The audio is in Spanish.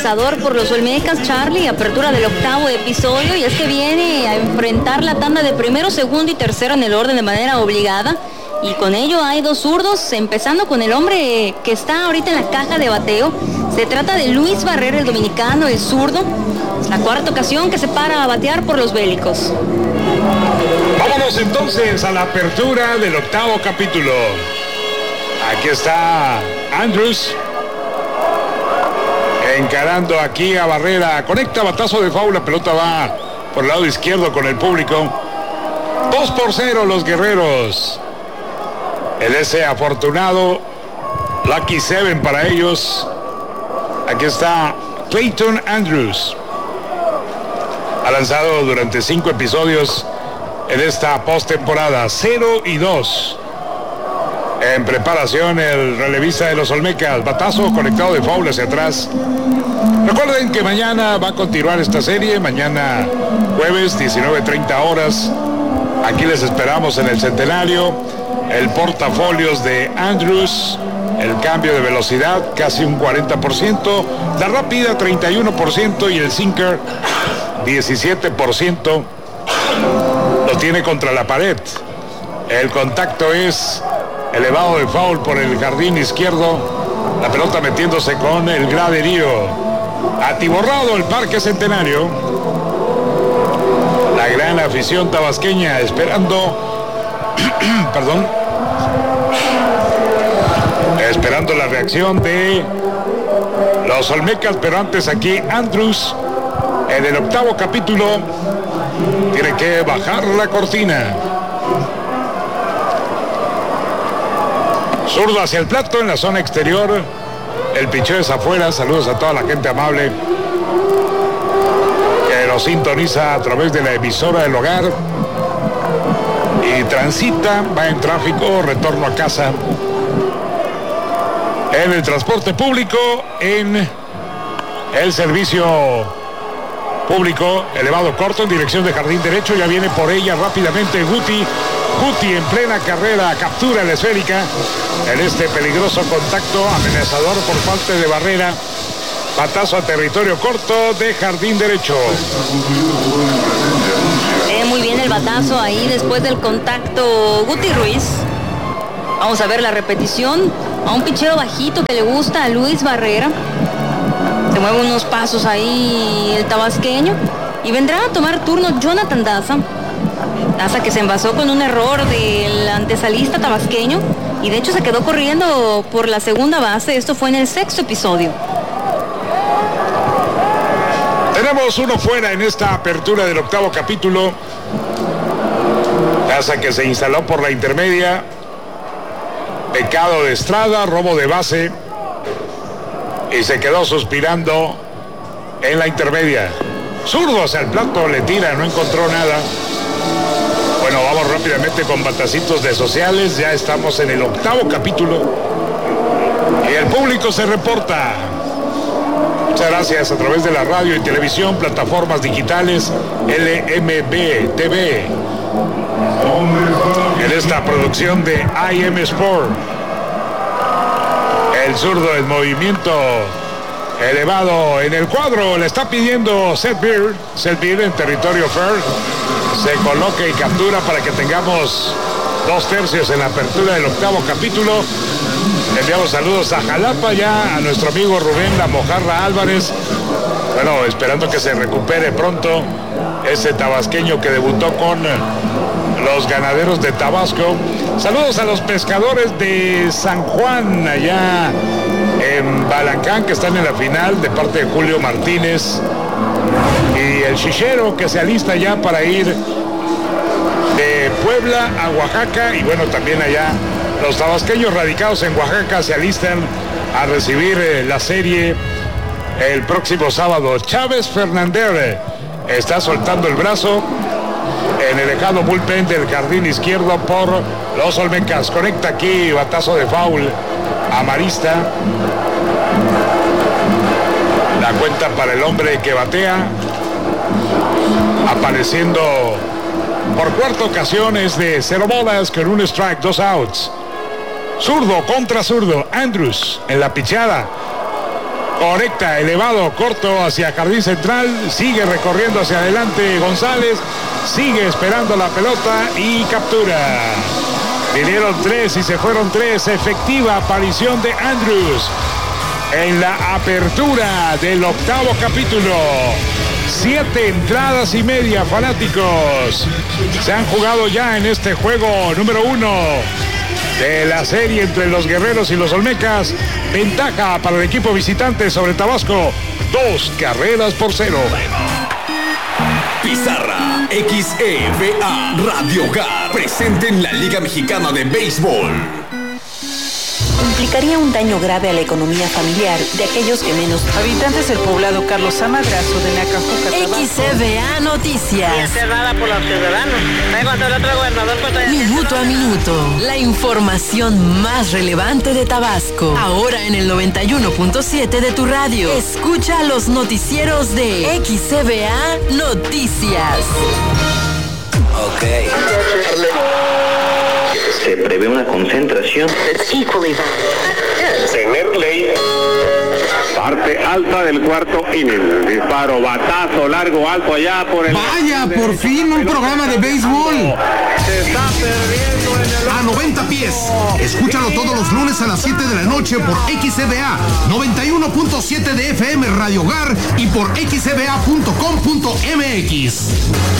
lanzador por los Olmecas, Charlie, apertura del 8º episodio, y es que viene a enfrentar la tanda de primero, segundo y tercero en el orden de manera obligada, y con ello hay dos zurdos, empezando con el hombre que está ahorita en la caja de bateo. Se trata de Luis Barrera, el dominicano, el zurdo. Es la cuarta ocasión que se para a batear por los Bélicos. Vámonos entonces a la apertura del 8º capítulo. Aquí está Andrews encarando aquí a Barrera. Conecta, batazo de foul, la pelota va por el lado izquierdo con el público. 2-0 los guerreros. El ese afortunado Lucky 7 para ellos. Aquí está Clayton Andrews. Ha lanzado durante 5 episodios en esta postemporada. 0-2. En preparación el relevista de los Olmecas. Batazo conectado de foul hacia atrás. Recuerden que mañana va a continuar esta serie. Mañana jueves 19:30 horas. Aquí les esperamos en el Centenario. El portafolios de Andrews. El cambio de velocidad casi un 40%. La rápida 31%. Y el sinker 17%. Lo tiene contra la pared. El contacto es elevado de foul por el jardín izquierdo. La pelota metiéndose con el graderío. Atiborrado el Parque Centenario. La gran afición tabasqueña esperando esperando la reacción de los Olmecas, pero antes aquí Andrews en el 8º capítulo tiene que bajar la cortina. Zurdo hacia el plato en la zona exterior. El picheo es afuera. Saludos a toda la gente amable que nos sintoniza a través de la emisora del hogar y transita, va en tráfico, retorno a casa, en el transporte público, en el servicio público elevado corto en dirección de jardín derecho. Ya viene por ella rápidamente Guti en plena carrera, captura la esférica en este peligroso contacto amenazador por parte de Barrera. Batazo a territorio corto de jardín derecho. Muy bien el batazo ahí después del contacto Guti Ruiz. Vamos a ver la repetición. A un pichero bajito que le gusta a Luis Barrera. Se mueve unos pasos ahí el tabasqueño. Y vendrá a tomar turno Jonathan Daza. Daza que se envasó con un error del antesalista tabasqueño. Y de hecho se quedó corriendo por la segunda base. Esto fue en el 6º episodio. Tenemos uno fuera en esta apertura del 8º capítulo. Daza que se instaló por la intermedia. Pecado de Estrada, robo de base. Y se quedó suspirando en la intermedia. Zurdo hacia el plato, le tira, no encontró nada. Bueno, vamos rápidamente con batacitos de sociales. Ya estamos en el 8º capítulo. Y el público se reporta. Muchas gracias a través de la radio y televisión, plataformas digitales, LMB TV. En esta producción de IM Sport. El zurdo en movimiento elevado en el cuadro. Le está pidiendo Seth Beer en territorio fair. Se coloca y captura para que tengamos 2/3 en la apertura del 8º capítulo. Enviamos saludos a Jalapa, ya a nuestro amigo Rubén La Mojarra Álvarez. Bueno, esperando que se recupere pronto ese tabasqueño que debutó con los Ganaderos de Tabasco. Saludos a los pescadores de San Juan, allá en Balancán, que están en la final, de parte de Julio Martínez. Y el Chichero, que se alista ya para ir de Puebla a Oaxaca. Y bueno, también allá los tabasqueños radicados en Oaxaca se alistan a recibir la serie el próximo sábado. Chávez Fernández está soltando el brazo en el lejano bullpen del jardín izquierdo por los Olmecas. Conecta aquí, batazo de foul a Marista. La cuenta para el hombre que batea, apareciendo por cuarta ocasión, es de 0 bolas con un strike, 2 outs. Zurdo contra zurdo, Andrews en la pichada. Conecta, elevado, corto hacia Jardín Central. Sigue recorriendo hacia adelante González. Sigue esperando la pelota y captura. Vinieron 3 y se fueron 3. Efectiva aparición de Andrews en la apertura del 8º capítulo. 7 entradas y media, fanáticos. Se han jugado ya en este juego número 1 de la serie entre los Guerreros y los Olmecas. Ventaja para el equipo visitante sobre Tabasco. 2 carreras por 0. Pizarra XEVA Radio Hogar, presente en la Liga Mexicana de Béisbol. Implicaría un daño grave a la economía familiar de aquellos que menos. Habitantes del poblado Carlos Amadrazo de Nacajuca, XCBA Noticias. Y cerrada por los ciudadanos. Cuando el otro gobernador Minuto a minuto. La información más relevante de Tabasco. Ahora en el 91.7 de tu radio. Escucha los noticieros de XCBA Noticias. Ok. Se prevé una concentración. Tener ley. Parte alta del cuarto inning. Disparo, batazo, largo, alto allá por el... ¡Vaya, por fin un programa de béisbol! Se está perdiendo en el... A 90 pies. Escúchalo todos los lunes a las 7 de la noche por XCBA 91.7 de FM Radio Hogar y por xcba.com.mx.